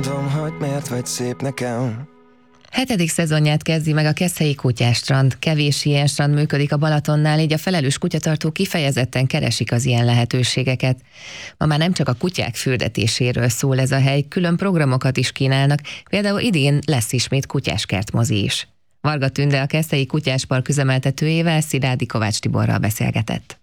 tudom, hogy miért vagy szép nekem. 7. szezonját kezdi meg a Keszthelyi Kutyástrand. Kevés ilyen strand működik a Balatonnál, így a felelős kutyatartók kifejezetten keresik az ilyen lehetőségeket. Ma már nem csak a kutyák fürdetéséről szól ez a hely, külön programokat is kínálnak, például idén lesz ismét kutyáskertmozi is. Varga Tünde, a Keszthelyi Kutyáspark üzemeltetőjével, Sziládi Kovács Tiborral beszélgetett.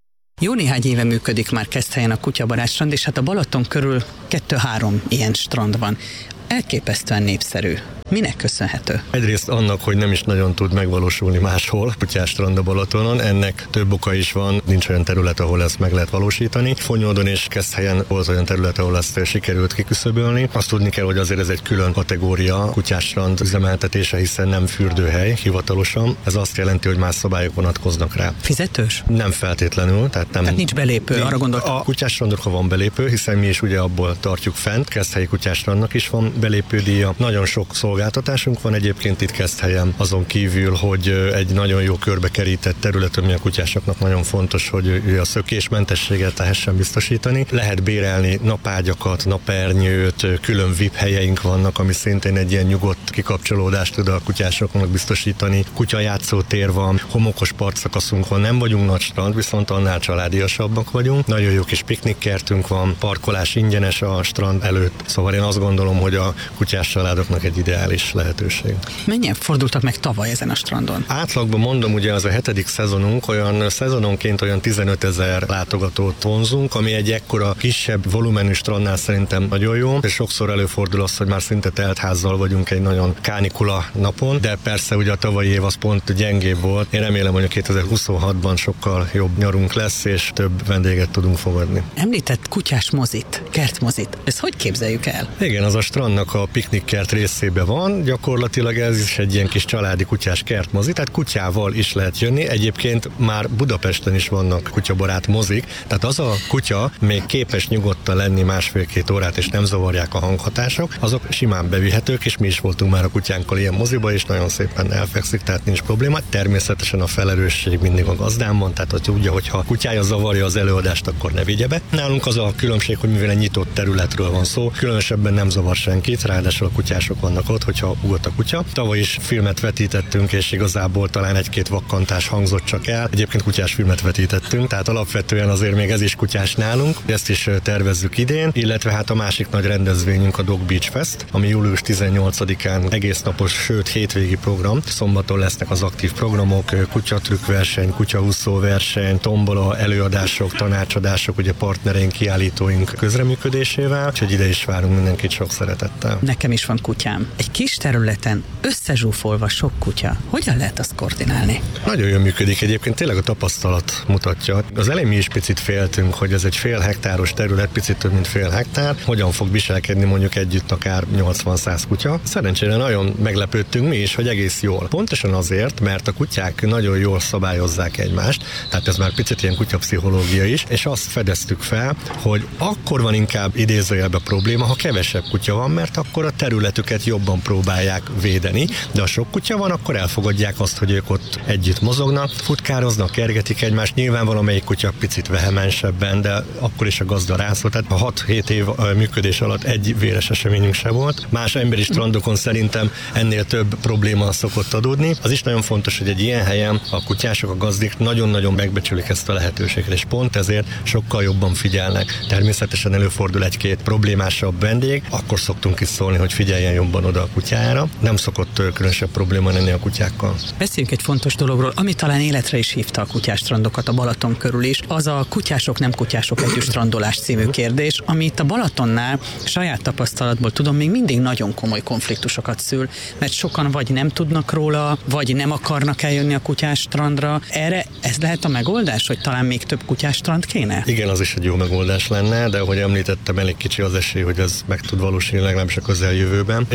Jó néhány éve működik már Keszthelyen a Kutyabarát strand, és hát a Balaton körül 2-3 ilyen strand van. Elképesztően népszerű. Minek köszönhető? Egyrészt annak, hogy nem is nagyon tud megvalósulni máshol, kutyástrand a Balatonon, ennek több oka is van, nincs olyan terület, ahol ezt meg lehet valósítani. Fonyódon és Keszthelyen volt olyan terület, ahol ezt sikerült kiküszöbölni. Azt tudni kell, hogy azért ez egy külön kategória kutyástrand üzemeltetése, hiszen nem fürdőhely hivatalosan. Ez azt jelenti, hogy más szabályok vonatkoznak rá. Fizetős? Nem feltétlenül, tehát nincs belépő, arra gondoltam. A kutyástrandokra van belépő, hiszen mi is ugye abból tartjuk fent. Keszthelyi Kutyástrandnak is van belépődíja. Nagyon sok szolgáltatásunk van egyébként itt Keszthelyen, azon kívül, hogy egy nagyon jó körbekerített terület, ami a kutyásoknak nagyon fontos, hogy a szökésmentességet lehessen biztosítani. Lehet bérelni napágyakat, napernyőt, külön VIP helyeink vannak, ami szintén egy ilyen nyugodt kikapcsolódást tud a kutyásoknak biztosítani. Kutyajátszótér van, homokos partszakaszunk van, nem vagyunk nagy strand, viszont annál családiasabbak vagyunk. Nagyon jó kis piknikkertünk van, parkolás ingyenes a strand előtt. Szóval én azt gondolom, hogy a kutyás családoknak egy ideális lehetőség. Mennyien fordultak meg tavaly ezen a strandon? Átlagban mondom, ugye az a 7. szezonunk, olyan szezononként olyan 15 000 látogatót vonzunk, ami egy ekkora kisebb volumenű strandnál szerintem nagyon jó, és sokszor előfordul az, hogy már szinte telt házzal vagyunk egy nagyon kánikula napon, de persze ugye a tavalyi év az pont gyengébb volt. Én remélem, hogy a 2026-ban sokkal jobb nyarunk lesz, és több vendéget tudunk fogadni. Említett kutyás mozit, kertmozit. Ezt hogy képzeljük el? Igen, az a strandnak a piknikkert részében van, gyakorlatilag ez is egy ilyen kis családi kutyás kertmozi, tehát kutyával is lehet jönni. Egyébként már Budapesten is vannak kutyabarát mozik, tehát az a kutya még képes nyugodtan lenni 1,5-2 órát, és nem zavarják a hanghatások, azok simán bevihetők, és mi is voltunk már a kutyánkkal ilyen moziba, és nagyon szépen elfekszik, tehát nincs probléma. Természetesen a felelősség mindig a gazdán van, tehát hogy tudja, hogy ha a kutyája zavarja az előadást, akkor ne vigye be. Nálunk az a különbség, hogy mivel egy nyitott területről van szó, különösebben nem zavar senkit, ráadásul a kutyások vannak ott, hogyha ugat a kutya. Tavaly is filmet vetítettünk, és igazából talán 1-2 vakkantás hangzott csak el. Egyébként kutyás filmet vetítettünk, tehát alapvetően azért még ez is kutyás nálunk. Ezt is tervezzük idén, illetve hát a másik nagy rendezvényünk a Dog Beach Fest, ami július 18-án egész napos, sőt hétvégi program. Szombaton lesznek az aktív programok, kutyatrükkverseny, kutyaúszó verseny, tombola, előadások, tanácsadások, ugye partnereink, kiállítóink közreműködésével, úgyhogy ide is várunk mindenkit sok szeretettel. Nekem is van kutyám. Egy kis területen összezsúfolva sok kutya. Hogyan lehet azt koordinálni? Nagyon jól működik egyébként, tényleg a tapasztalat mutatja. Az elején mi is picit féltünk, hogy ez egy fél hektáros terület, picit több mint fél hektár, hogyan fog viselkedni mondjuk együtt akár 80-100 kutya. Szerencsére nagyon meglepődtünk mi is, hogy egész jól. Pontosan azért, mert a kutyák nagyon jól szabályozzák egymást, tehát ez már picit ilyen kutyapszichológia is, és azt fedeztük fel, hogy akkor van inkább idézőjelben probléma, ha kevesebb kutya van, mert akkor a területüket jobban próbálják védeni, de ha sok kutya van, akkor elfogadják azt, hogy ők ott együtt mozognak, futkároznak, kergetik egymást, nyilván valamelyik kutya picit vehemensebben, de akkor is a gazda rászól, tehát a 6-7 év működés alatt egy véres eseményünk se volt. Más emberi strandokon szerintem ennél több probléma szokott adódni. Az is nagyon fontos, hogy egy ilyen helyen a kutyások, a gazdik nagyon-nagyon megbecsülik ezt a lehetőséget, és pont ezért sokkal jobban figyelnek. Természetesen előfordul 1-2 problémásabb vendég, akkor szoktunk is szólni, hogy figyeljen jobban oda a kutyára. Nem szokott különösebb probléma lenni a kutyákkal. Beszéljünk egy fontos dologról, ami talán életre is hívta a kutyástrandokat a Balaton körül is, az a Kutyások nem kutyások együtt strandolás című kérdés, ami itt a Balatonnál saját tapasztalatból tudom, még mindig nagyon komoly konfliktusokat szül, mert sokan vagy nem tudnak róla, vagy nem akarnak eljönni a kutyástrandra. Erre ez lehet a megoldás, hogy talán még több kutyástrand kéne? Igen, az is egy jó megoldás lenne, de ahogy említettem, elég kicsi az esély, hogy ez meg tud valósulni legalábbis a közeljövőben. És igen, azért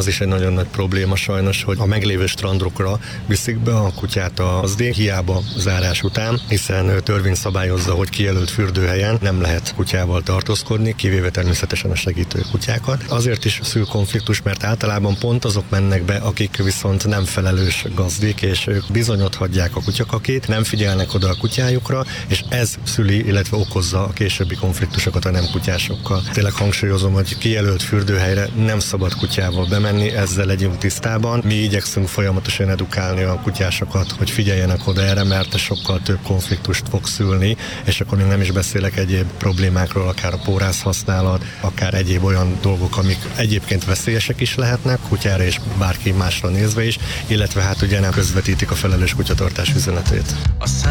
is egy nagyon nagy probléma sajnos, hogy a meglévő strandokra viszik be a kutyát a gazdék, hiába zárás után, hiszen törvény szabályozza, hogy kijelölt fürdőhelyen nem lehet kutyával tartózkodni, kivéve természetesen a segítő kutyákat. Azért is szül konfliktus, mert általában pont azok mennek be, akik viszont nem felelős gazdék, és ők bizony ott hagyják a kutyakakét, nem figyelnek oda a kutyájukra, és ez szüli, illetve okozza a későbbi konfliktusokat a nem kutyásokkal. Tényleg hangsúlyozom, hogy kijelölt fürdőhelyre nem szabad kutyával bemenni, ezzel legyünk tisztában. Mi igyekszünk folyamatosan edukálni a kutyásokat, hogy figyeljenek oda erre, mert ez sokkal több konfliktust fog szülni, és akkor még nem is beszélek egyéb problémákról, akár a pórász használat, akár egyéb olyan dolgok, amik egyébként veszélyesek is lehetnek, kutyára és bárki másra nézve is, illetve hát ugye nem közvetítik a felelős kutyatartás üzenetét.